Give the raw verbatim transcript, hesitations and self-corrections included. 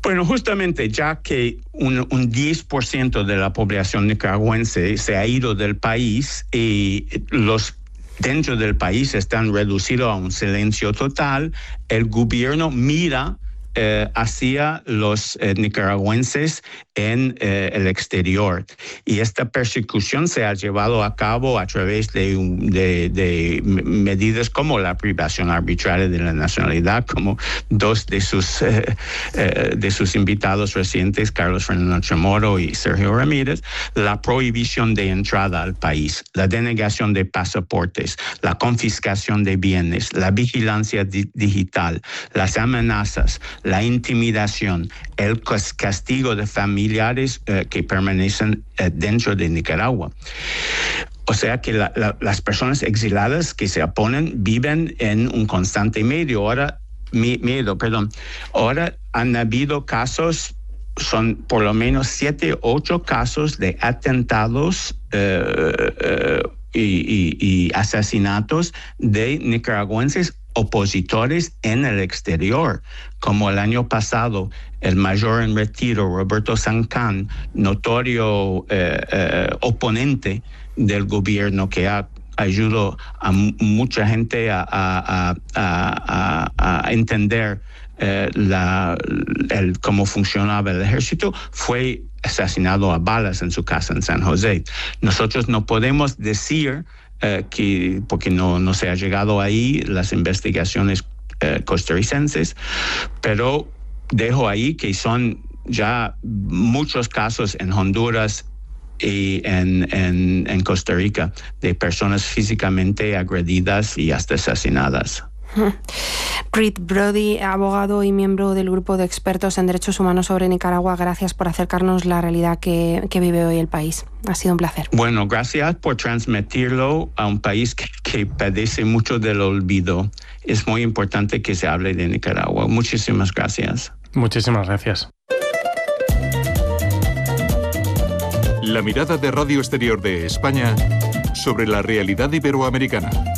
Bueno, justamente ya que un, un diez por ciento de la población nicaragüense se ha ido del país y los dentro del país están reducidos a un silencio total, el gobierno mira Eh, hacia los eh, nicaragüenses en eh, el exterior. Y esta persecución se ha llevado a cabo a través de, de, de medidas como la privación arbitraria de la nacionalidad, como dos de sus, eh, eh, de sus invitados recientes, Carlos Fernando Chamorro y Sergio Ramírez, la prohibición de entrada al país, la denegación de pasaportes, la confiscación de bienes, la vigilancia di- digital, las amenazas, la intimidación, el castigo de familiares eh, que permanecen eh, dentro de Nicaragua. O sea que la, la, las personas exiladas que se oponen viven en un constante medio. Ahora, mi, miedo, perdón. Ahora han habido casos, son por lo menos siete, ocho casos de atentados eh, eh, y, y, y asesinatos de nicaragüenses opositores en el exterior, como el año pasado el mayor en retiro Roberto Sancán, notorio eh, eh, oponente del gobierno que ha ayudado a m- mucha gente a, a, a, a, a entender eh, la, el, cómo funcionaba el ejército, fue asesinado a balas en su casa en San José. Nosotros no podemos decir Uh, que porque no, no se ha llegado ahí las investigaciones uh, costarricenses, pero dejo ahí que son ya muchos casos en Honduras y en, en, en Costa Rica de personas físicamente agredidas y hasta asesinadas. Preet Brodie, abogado y miembro del grupo de expertos en derechos humanos sobre Nicaragua, gracias por acercarnos la realidad que, que vive hoy el país. Ha sido un placer. Bueno, gracias por transmitirlo a un país que, que padece mucho del olvido. Es muy importante que se hable de Nicaragua. Muchísimas gracias. Muchísimas gracias. La mirada de Radio Exterior de España sobre la realidad iberoamericana.